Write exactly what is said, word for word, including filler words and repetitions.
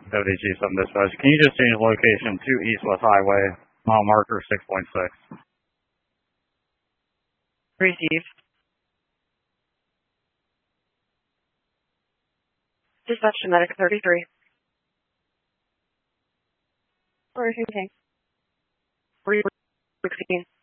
W D G seven dispatch. Can you just change location to East West Highway, mile marker six point six? Receive. Dispatch to Medic thirty-three. Where is your tank? Three sixteen.